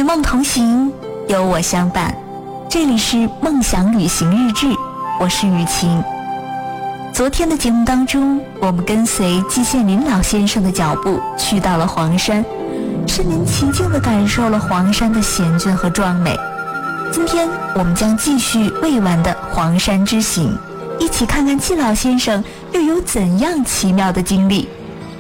梦同行，有我相伴。这里是梦想旅行日志，我是雨晴。昨天的节目当中，我们跟随季羡林老先生的脚步去到了黄山，身临其境地感受了黄山的险峻和壮美。今天我们将继续未完的黄山之行，一起看看季老先生又有怎样奇妙的经历。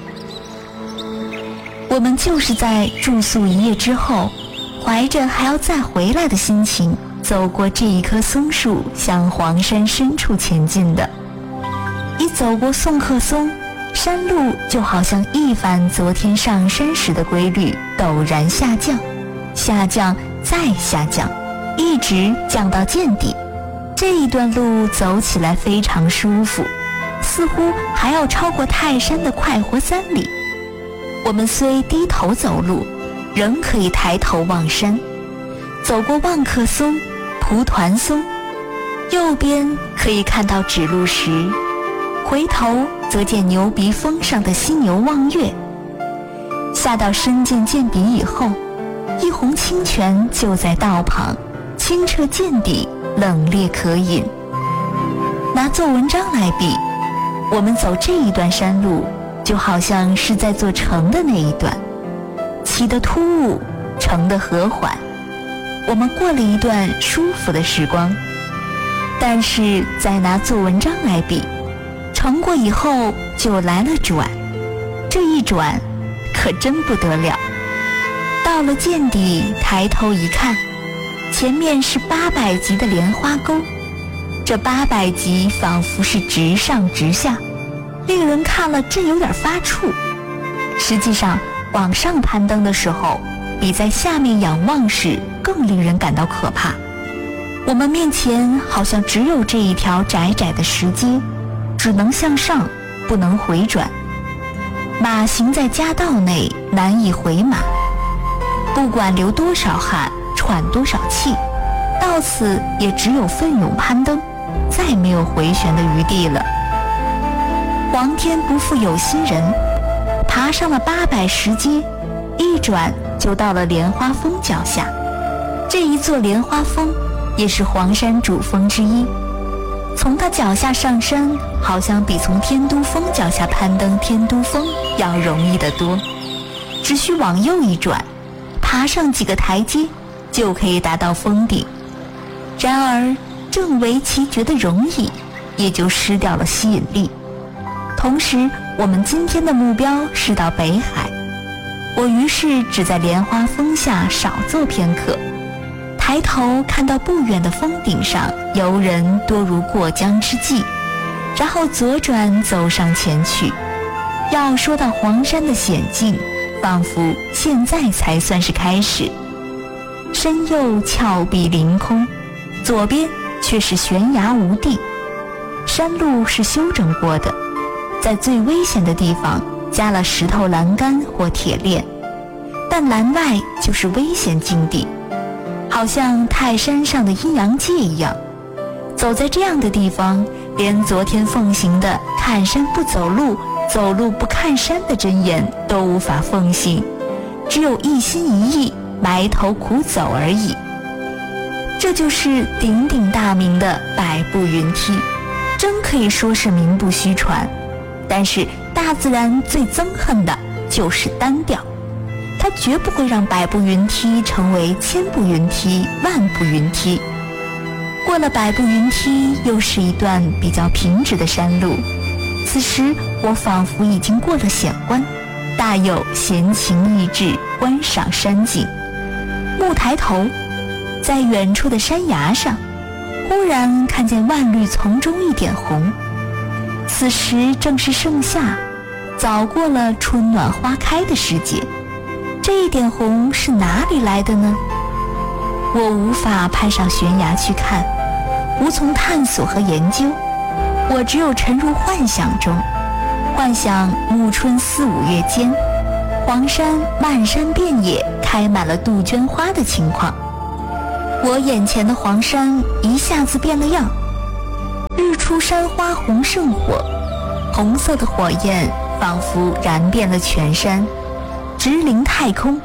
我们就是在住宿一夜之后，怀着还要再回来的心情，走过这一棵松树，向黄山深处前进的。一走过送客松，山路就好像一反昨天上山时的规律，陡然下降，下降再下降，一直降到见底。这一段路走起来非常舒服，似乎还要超过泰山的快活3里。我们虽低头走路，仍可以抬头望山。走过望客松、蒲团松，右边可以看到指路石，回头则见牛鼻峰上的犀牛望月。下到深涧见底以后，一泓清泉就在道旁，清澈见底，冷冽可饮。拿做文章来比，我们走这一段山路就好像是在做成的那一段，起得突兀，成得和缓，我们过了一段舒服的时光。但是再拿做文章来比，成过以后就来了转，这一转可真不得了。到了见底，抬头一看，前面是800级的莲花沟，这800级仿佛是直上直下，令人看了真有点发怵。实际上往上攀登的时候，比在下面仰望时更令人感到可怕。我们面前好像只有这一条窄窄的石阶，只能向上，不能回转。马行在夹道内，难以回马。不管流多少汗，喘多少气，到此也只有奋勇攀登，再没有回旋的余地了。皇天不负有心人，爬上了800石阶，一转就到了莲花峰脚下。这一座莲花峰也是黄山主峰之一，从它脚下上山，好像比从天都峰脚下攀登天都峰要容易得多。只需往右一转，爬上几个台阶，就可以达到峰顶。然而正为其觉得容易，也就失掉了吸引力。同时我们今天的目标是到北海，我于是只在莲花峰下少做片刻。抬头看到不远的峰顶上游人多如过江之鲫，然后左转走上前去。要说到黄山的险境，仿佛现在才算是开始。身右峭壁凌空，左边却是悬崖无地。山路是修整过的，在最危险的地方加了石头栏杆或铁链，但栏外就是危险境地，好像泰山上的阴阳界一样。走在这样的地方，连昨天奉行的看山不走路，走路不看山的箴言都无法奉行，只有一心一意埋头苦走而已。这就是鼎鼎大名的百步云梯，真可以说是名不虚传。但是大自然最憎恨的就是单调，它绝不会让百步云梯成为1000步云梯、万步云梯。过了百步云梯，又是一段比较平直的山路。此时我仿佛已经过了险关，大有闲情逸致观赏山景。蓦抬头，在远处的山崖上，忽然看见万绿丛中一点红。此时正是盛夏，早过了春暖花开的时节。这一点红是哪里来的呢？我无法攀上悬崖去看，无从探索和研究，我只有沉入幻想中，幻想暮春4、5月间，黄山漫山遍野开满了杜鹃花的情况。我眼前的黄山一下子变了样，日出山花红胜火，红色的火焰仿佛燃遍了全山，直临太空，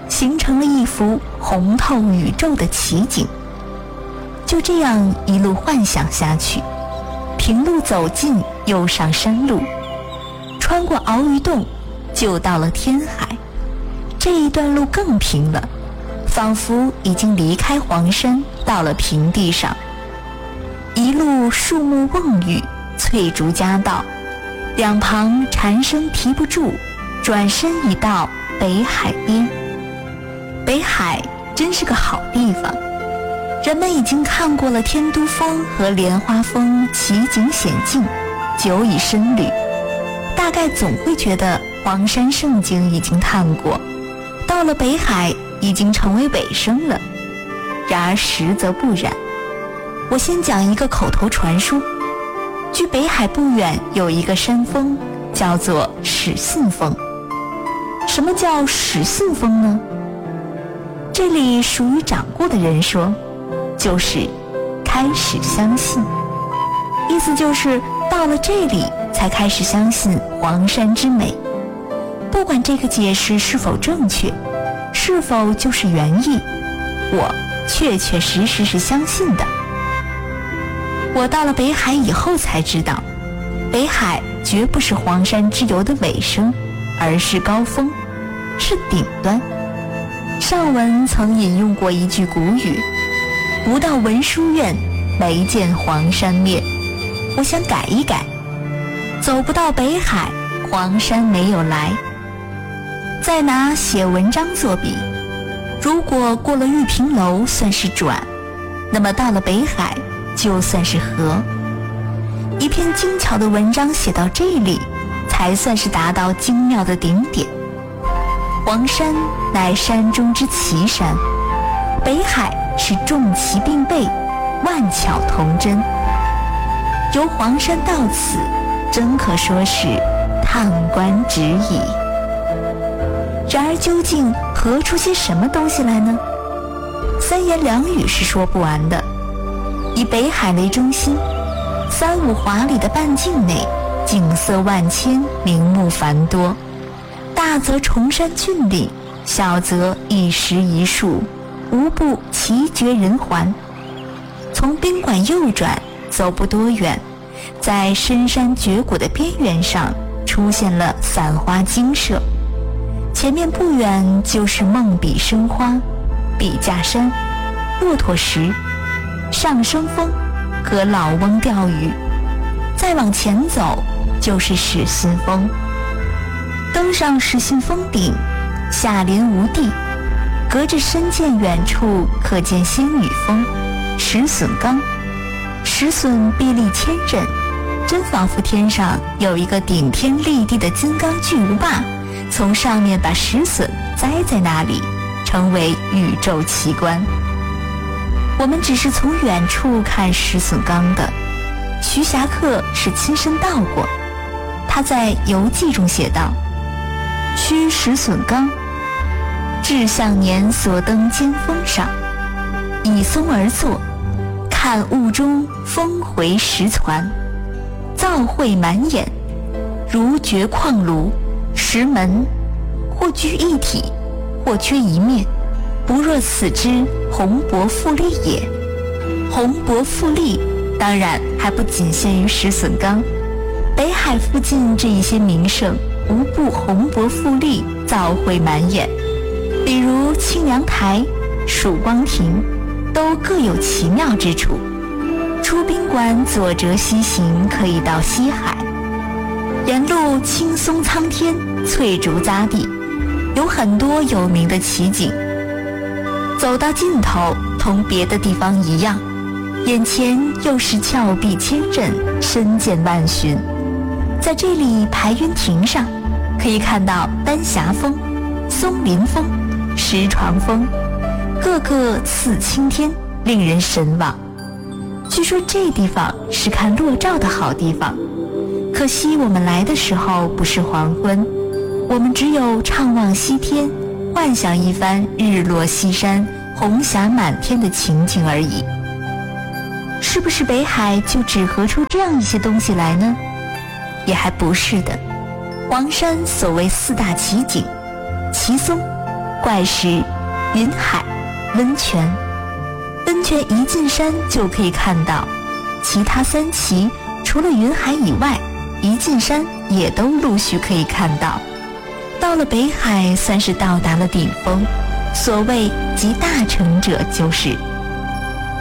形成了一幅红透宇宙的奇景。就这样一路幻想下去，平路走进又上山路，穿过鳌鱼洞就到了天海。这一段路更平了，仿佛已经离开黄山，到了平地上。一路树木蓊郁，翠竹夹道，两旁蝉声啼不住，转身已到北海边。北海真是个好地方，人们已经看过了天都峰和莲花峰奇景险境，久已深旅，大概总会觉得黄山胜景已经探过，到了北海已经成为尾声了。然而实则不然。我先讲一个口头传说。距北海不远有一个山峰，叫做始信峰。什么叫始信峰呢？这里属于长过的人说，就是开始相信，意思就是到了这里才开始相信黄山之美。不管这个解释是否正确，是否就是原意，我确确实实是相信的。我到了北海以后才知道，北海绝不是黄山之游的尾声，而是高峰，是顶端。上文曾引用过一句古语，不到文殊院，没见黄山面。我想改一改，走不到北海，黄山没有来。再拿写文章作比，如果过了玉屏楼算是转，那么到了北海就算是合。一篇精巧的文章写到这里，才算是达到精妙的顶点。黄山乃山中之奇山，北海是众奇并备，万巧同真。由黄山到此，真可说是叹观止矣。然而究竟合出些什么东西来呢？三言两语是说不完的。以北海为中心，3、5华里的半径内，景色万千，名目繁多，大则崇山峻岭，小则一石一树，无不奇绝人寰。从宾馆右转，走不多远，在深山绝谷的边缘上出现了散花精舍，前面不远就是梦笔生花、笔架山、骆驼石、上升峰和老翁钓鱼。再往前走就是始信峰。登上始信峰顶，下连无地，隔着深涧远处可见仙女峰、石笋冈。石笋壁立千仞，真仿佛天上有一个顶天立地的金刚巨无霸，从上面把石笋栽在那里，成为宇宙奇观。我们只是从远处看石笋冈的，徐霞客是亲身到过。他在游记中写道：趋石笋冈，至向年所登尖峰上，倚松而坐，看雾中峰回石攒，造绘满眼，如掘矿炉，石门或居一体，或缺一面，不若此之宏博富丽也。宏博富丽当然还不仅限于石笋冈，北海附近这一些名胜无不宏博富丽，造绘满眼。比如清凉台、曙光亭，都各有奇妙之处。出宾馆左折西行，可以到西海，沿路青松苍天，翠竹匝地，有很多有名的奇景。走到尽头，同别的地方一样，眼前又是峭壁千仞，深涧万寻。在这里排云亭上，可以看到丹霞峰、松林峰、石床峰，个个似青天，令人神往。据说这地方是看落照的好地方，可惜我们来的时候不是黄昏，我们只有怅望西天，幻想一番日落西山、红霞满天的情景而已。是不是北海就只合出这样一些东西来呢？也还不是的。黄山所谓4大奇景，奇松、 怪石、云海、温泉。温泉一进山就可以看到，其他三奇除了云海以外，一进山也都陆续可以看到。到了北海，算是到达了顶峰。所谓集大成者，就是